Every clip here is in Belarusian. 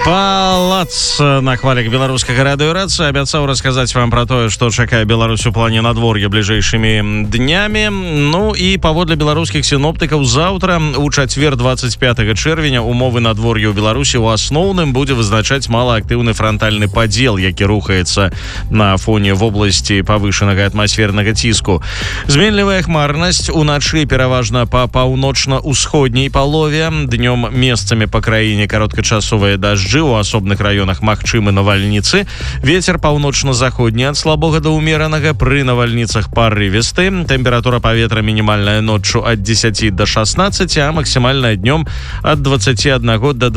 Палац на хвалях беларускага радыёрацыі абяцаў расказаць вам пра тое, што чакае Беларусь у плане надвор'я бліжэйшымі днямі. Ну і паводле беларускіх сіноптыкаў, заўтра у чацвер 25 чэрвеня умовы надвор'я ў Беларусі ў асноўным будзе вызначаць малаактыўны франтальны падзел, які рухаецца на фоне вобласці павышанага атмасфернага ціску. Зменлівая хмарнасць уначы пераважна па паўночна-ўсходняй палове, днём месцамі па краіне кароткачасовыя дажджы, у асобных раёнах магчымы навальніцы. Вецер паўночна-заходні ад слабога да ўмеранага, пры навальніцах парывісты. Тэмпература паветра мінімальная ноччу ад 10 до 16, а максімальная днём ад 21 до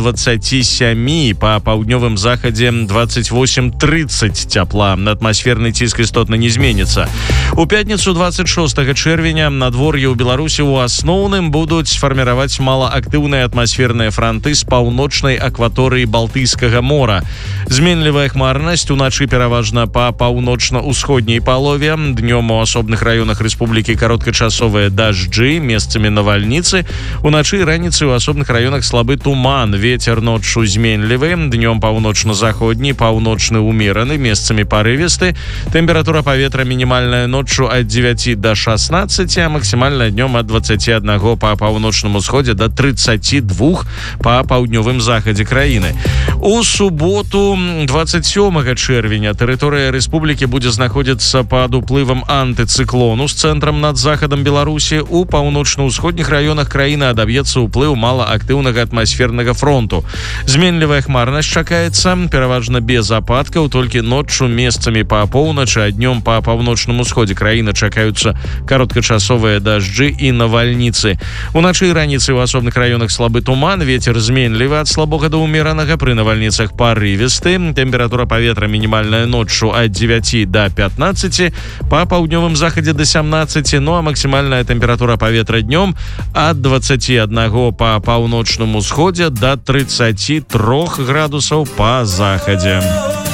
27. Па паўднёвым захадзе 28-30 цяпла. Атмасферны ціск істотна не зменіцца. У пятніцу 26 чэрвеня надвор'е ў Беларусі ў асноўным будуць фарміраваць малаактыўныя атмасферныя франты з паўночнай акваторыі Балтыйскага мора. Зменлівая хмарнасць уначы пераважна па паўночна-ўсходняй палове, днём у асобных раёнах рэспублікі кароткачасовыя дажджы, месцамі навальніцы. Уначы і раніцай у асобных раёнах слабы туман. Вецер ноччу зменлівы, днём паўночна-заходні, паўночны ўмераны, месцамі парывісты. Тэмпература паветра мінімальная ноччу ад 9 до 16, а максімальная днём ад 21 па паўночным усходзе до 32 па паўднёвым захадзе краіны. У суботу 27 чэрвеня тэрыторыя рэспублікі будзе знаходзіцца пад уплывам антыцыклону з цэнтрам над захадам Беларусі. У паўночна-ўсходніх раёнах краіны адаб'ецца ўплыў малаактыўнага атмасфернага фронту. Зменлівая хмарнасць чакаецца, пераважна без ападкаў, толькі ноччу месцамі па поўначы, а днём па паўночным усходзе краіны чакаюцца кароткачасовыя дажджы і навальніцы. Уначы і раніцай у асобных раёнах слабы туман, вецер зменлівы ад слабога да ўмеранага, пры навальніцах парывісты. Тэмпература паветра мінімальная ноччу ад 9 до 15, па паўднёвым захадзе до 17, ну а максімальная тэмпература паветра днём ад 21 па паўночным усходзе до 33 градусаў па захадзе.